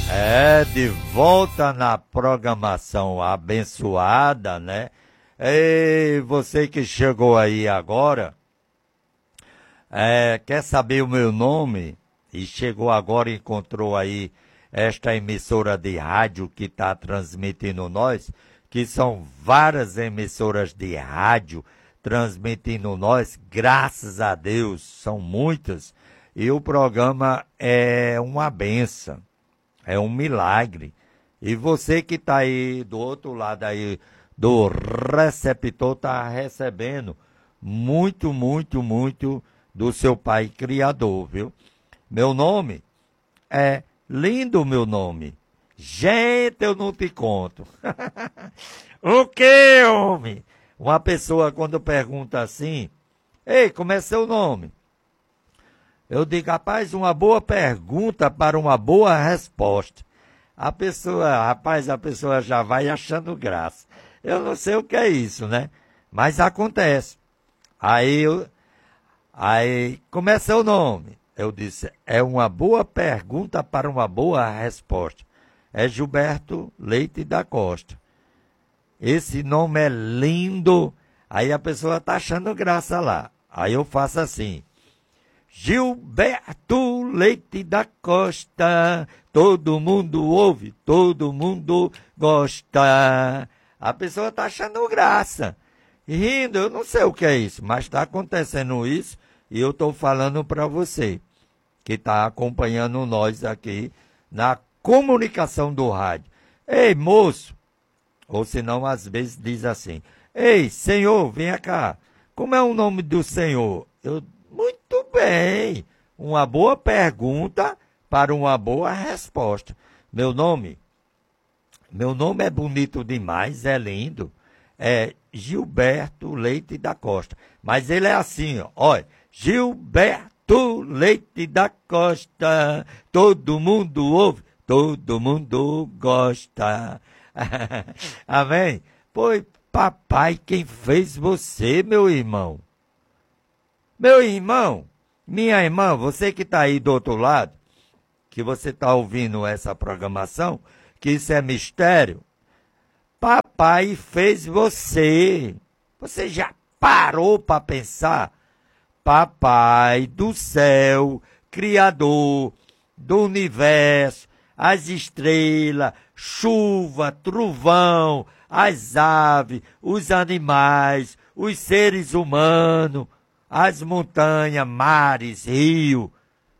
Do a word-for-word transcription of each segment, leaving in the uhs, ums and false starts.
É, de volta na programação abençoada, né? E você que chegou aí agora, é, quer saber o meu nome? E chegou agora e encontrou aí esta emissora de rádio que está transmitindo nós, que são várias emissoras de rádio transmitindo nós, graças a Deus, são muitas, e o programa é uma benção. É um milagre. E você que está aí do outro lado aí do receptor está recebendo muito, muito, muito do seu Pai Criador, viu? Meu nome é lindo, meu nome. Gente, eu não te conto. O que, homem? Uma pessoa quando pergunta assim, ei, como é seu nome? Eu digo, rapaz, uma boa pergunta para uma boa resposta. A pessoa, rapaz, a pessoa já vai achando graça. Eu não sei o que é isso, né? Mas acontece. Aí, eu, aí, como é seu nome? Eu disse, é uma boa pergunta para uma boa resposta. É Gilberto Leite da Costa. Esse nome é lindo. Aí a pessoa está achando graça lá. Aí eu faço assim. Gilberto Leite da Costa, todo mundo ouve, todo mundo gosta. A pessoa está achando graça, rindo, eu não sei o que é isso, mas está acontecendo isso e eu estou falando para você, que está acompanhando nós aqui na comunicação do rádio. Ei, moço, ou senão às vezes diz assim, ei, senhor, vem cá, como é o nome do senhor? Eu Muito bem, uma boa pergunta para uma boa resposta. Meu nome, meu nome é bonito demais, é lindo, é Gilberto Leite da Costa. Mas ele é assim, ó, olha, Gilberto Leite da Costa, todo mundo ouve, todo mundo gosta. Amém? Foi papai quem fez você, meu irmão. Meu irmão, minha irmã, você que está aí do outro lado, que você está ouvindo essa programação, que isso é mistério, papai fez você. Você já parou para pensar? Papai do céu, Criador do universo, as estrelas, chuva, trovão, as aves, os animais, os seres humanos, as montanhas, mares, rio.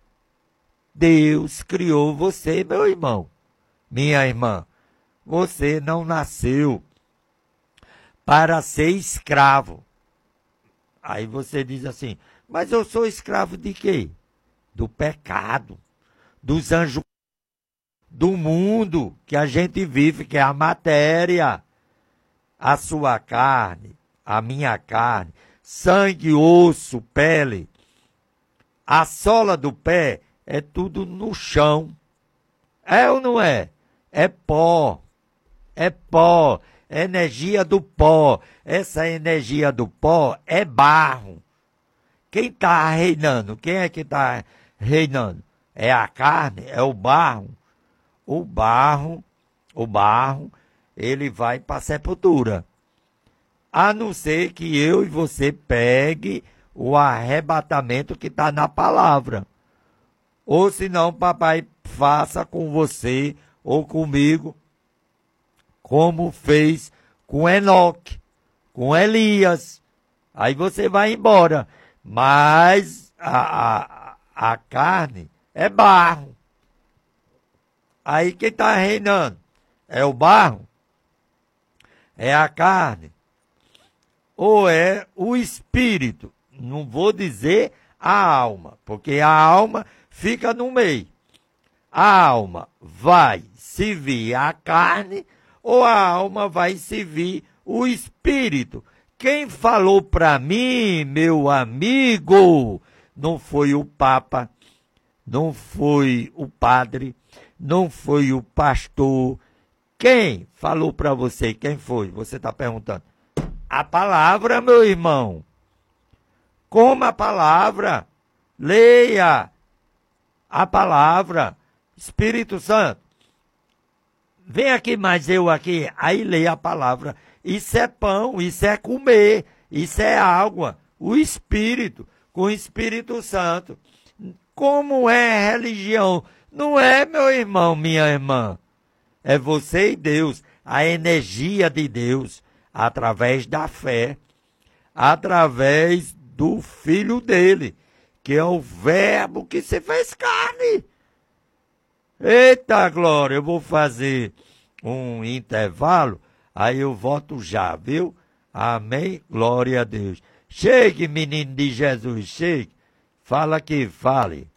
Deus criou você, meu irmão, minha irmã. Você não nasceu para ser escravo. Aí você diz assim, mas eu sou escravo de quê? Do pecado, dos anjos, do mundo que a gente vive, que é a matéria, a sua carne, a minha carne, sangue, osso, pele. A sola do pé é tudo no chão. É ou não é? É pó. É pó. É energia do pó. Essa energia do pó é barro. Quem está reinando? Quem é que está reinando? É a carne? É o barro? O barro, o barro, ele vai para a sepultura. A não ser que eu e você pegue o arrebatamento que está na palavra. Ou senão, papai faça com você ou comigo, como fez com Enoque, com Elias. Aí você vai embora. Mas a, a, a carne é barro. Aí quem está reinando? É o barro? É a carne? Ou é o espírito? Não vou dizer a alma, porque a alma fica no meio. A alma vai servir a carne ou a alma vai servir o espírito? Quem falou para mim, meu amigo, não foi o Papa, não foi o padre, não foi o pastor. Quem falou para você? Quem foi? Você está perguntando. A palavra, meu irmão. Como a palavra. Leia a palavra. Espírito Santo, vem aqui mais eu aqui. Aí lê a palavra. Isso é pão, isso é comer, isso é água. O Espírito, com o Espírito Santo. Como é religião? Não é, meu irmão, minha irmã. É você e Deus. A energia de Deus, através da fé, através do Filho dele, que é o verbo que se fez carne. Eita glória, eu vou fazer um intervalo, aí eu volto já, viu? Amém? Glória a Deus. Chegue, menino de Jesus, chegue. Fala que fale.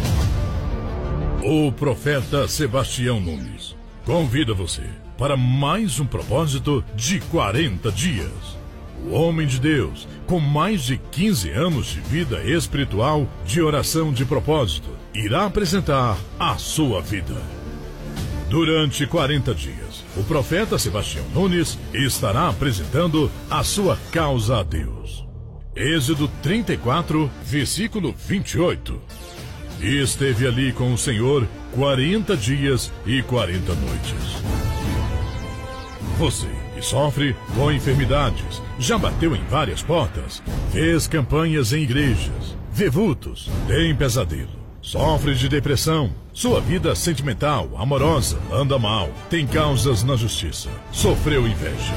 O profeta Sebastião Nunes convida você para mais um propósito de quarenta dias. O homem de Deus, com mais de quinze anos de vida espiritual, de oração de propósito, irá apresentar a sua vida. Durante quarenta dias, o profeta Sebastião Nunes estará apresentando a sua causa a Deus. Êxodo trinta e quatro, versículo vinte e oito. E esteve ali com o Senhor quarenta dias e quarenta noites. Você que sofre com enfermidades, já bateu em várias portas, fez campanhas em igrejas, vê vultos, tem pesadelo, sofre de depressão, sua vida sentimental, amorosa, anda mal, tem causas na justiça, sofreu inveja.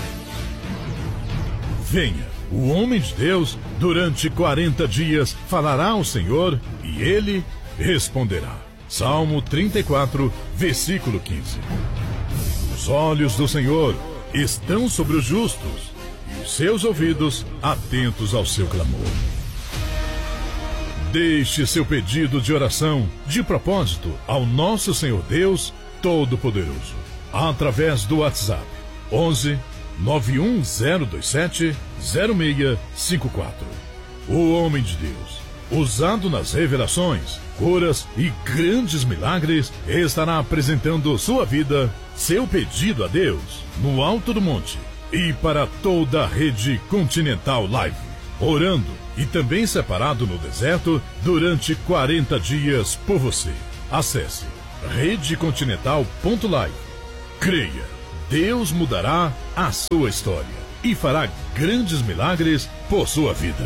Venha, o homem de Deus, durante quarenta dias, falará ao Senhor e ele responderá. Salmo trinta e quatro, versículo quinze. Os olhos do Senhor estão sobre os justos e os seus ouvidos atentos ao seu clamor. Deixe seu pedido de oração, de propósito, ao nosso Senhor Deus Todo-Poderoso, através do WhatsApp onze, nove um zero dois sete, zero seis cinco quatro. O homem de Deus, usado nas revelações, curas e grandes milagres, estará apresentando sua vida, seu pedido a Deus, no alto do monte e para toda a rede Continental Live, orando e também separado no deserto durante quarenta dias por você. Acesse rede continental ponto live. Creia, Deus mudará a sua história e fará grandes milagres por sua vida.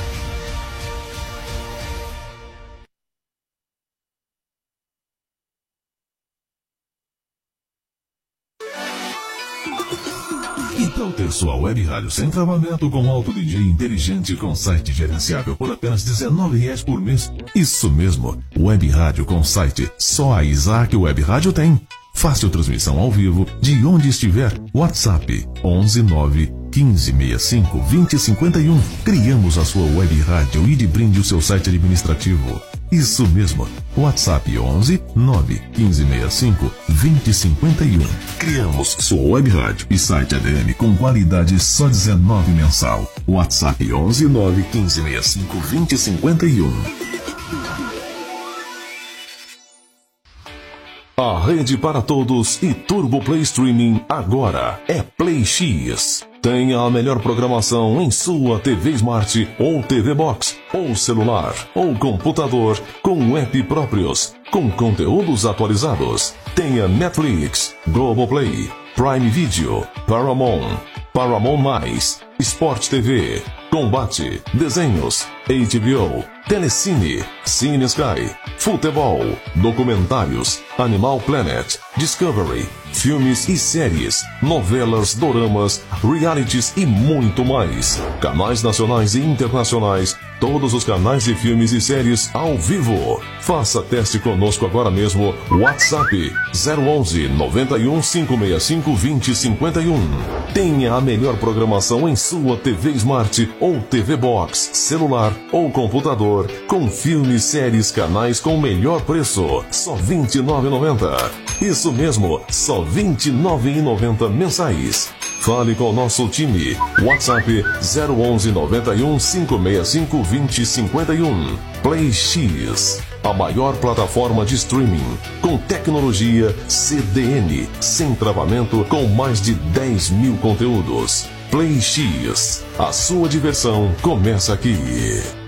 Então ter sua web rádio sem travamento com alto D J inteligente com site gerenciável por apenas dezenove reais por mês. Isso mesmo, web rádio com site. Só a Isaac Web Rádio tem. Fácil transmissão ao vivo de onde estiver. WhatsApp onze nove quinze sessenta e cinco vinte cinquenta e um. Criamos a sua web rádio e de brinde o seu site administrativo. Isso mesmo. WhatsApp onze nove quinze sessenta e cinco vinte cinquenta e um. Criamos sua web rádio e site A D M com qualidade só dezenove mensal. WhatsApp onze nove quinze sessenta e cinco vinte cinquenta e um. A rede para todos e Turbo Play Streaming agora é Play X. Tenha a melhor programação em sua T V Smart ou T V Box, ou celular, ou computador, com app próprios, com conteúdos atualizados. Tenha Netflix, Globoplay, Prime Video, Paramount, Paramount Mais, Sport T V, Combate, Desenhos, H B O, Telecine, Cine Sky, Futebol, Documentários, Animal Planet, Discovery, filmes e séries, novelas, doramas, realities e muito mais. Canais nacionais e internacionais, todos os canais de filmes e séries ao vivo. Faça teste conosco agora mesmo. WhatsApp zero onze noventa e um cinco sessenta e cinco vinte cinquenta e um. Tenha a melhor programação em sua T V Smart ou T V Box, celular ou computador, com filmes, séries, canais com melhor preço. Só vinte e nove reais e noventa centavos. Isso mesmo, só vinte e nove reais e noventa centavos mensais. Fale com o nosso time. WhatsApp zero onze noventa e um cinco sessenta e cinco vinte cinquenta e um. Play X, a maior plataforma de streaming com tecnologia C D N, sem travamento, com mais de dez mil conteúdos. Play X, a sua diversão começa aqui.